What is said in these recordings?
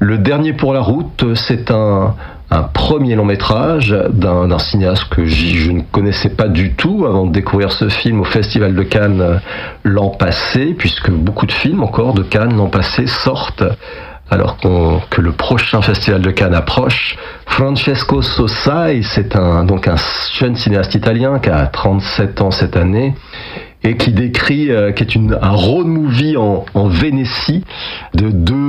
Le dernier pour la route, c'est un premier long métrage d'un cinéaste que je ne connaissais pas du tout avant de découvrir ce film au Festival de Cannes l'an passé, puisque beaucoup de films encore de Cannes l'an passé sortent alors que le prochain Festival de Cannes approche. Francesco Sosa, c'est donc un jeune cinéaste italien qui a 37 ans cette année et qui décrit, qui est un road movie en Vénétie de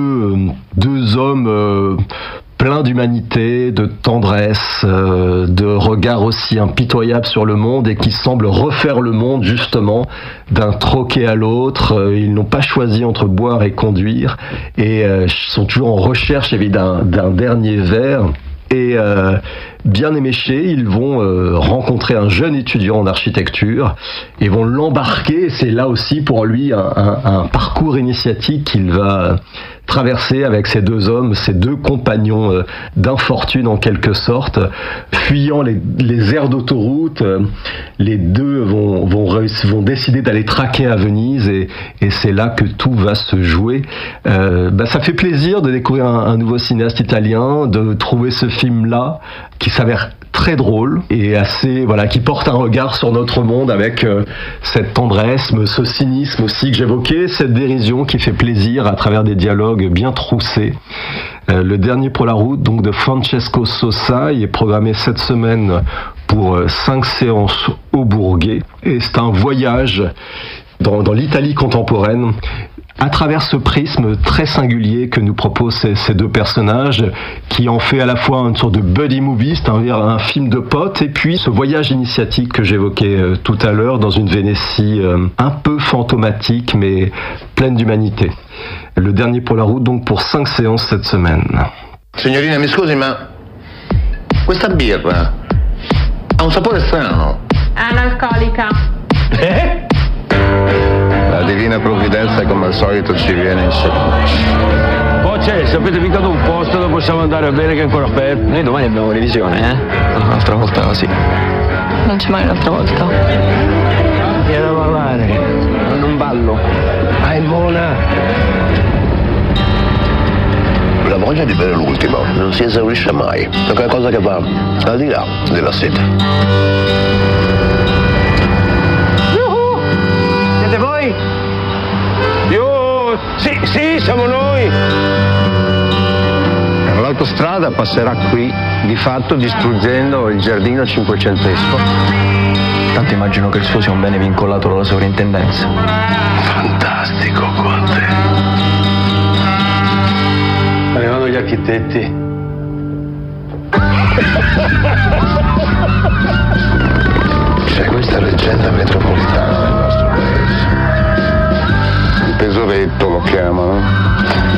deux hommes pleins d'humanité, de tendresse, de regard aussi impitoyable sur le monde et qui semblent refaire le monde justement d'un troquet à l'autre. Ils n'ont pas choisi entre boire et conduire et sont toujours en recherche évidemment d'un dernier verre. Et bien éméchés, ils vont rencontrer un jeune étudiant en architecture et vont l'embarquer. C'est là aussi pour lui un parcours initiatique qu'il va traverser avec ces deux hommes, ces deux compagnons d'infortune en quelque sorte, fuyant les aires d'autoroute. Les deux vont décider d'aller traquer à Venise et c'est là que tout va se jouer. Ça fait plaisir de découvrir un nouveau cinéaste italien, de trouver ce film-là qui s'avère très drôle et qui porte un regard sur notre monde avec cette tendresse, ce cynisme aussi que j'évoquais, cette dérision qui fait plaisir à travers des dialogues bien troussés. Le dernier pour la route, donc de Francesco Sosa, il est programmé cette semaine pour 5 séances au Bourget et c'est un voyage dans l'Italie contemporaine à travers ce prisme très singulier que nous proposent ces deux personnages, qui en fait à la fois une sorte de buddy movie, c'est-à-dire un film de potes, et puis ce voyage initiatique que j'évoquais tout à l'heure dans une Vénétie un peu fantomatique mais pleine d'humanité. Le dernier pour la route, donc pour 5 séances cette semaine. Signorina, mi scusi, ma questa birra ha un sapore strano. Analcolica. La divina provvidenza come al solito ci viene in soccorso. Oh, se avete vincato un posto lo possiamo andare a bere che è ancora aperto. Noi domani abbiamo revisione, eh? Un'altra volta sì. Non c'è mai un'altra volta. Vieni a ballare. Non ballo. Ah, è buona. La voglia di bere l'ultimo non si esaurisce mai. È qualcosa che va al di là della sete. Siete voi? Sì, siamo noi! L'autostrada passerà qui, di fatto distruggendo il giardino cinquecentesco. Tanto immagino che il suo sia un bene vincolato dalla sovrintendenza. Fantastico, Conte. Arrivano gli architetti. C'è questa leggenda metropolitana nel nostro paese. Il tesoretto lo chiamano.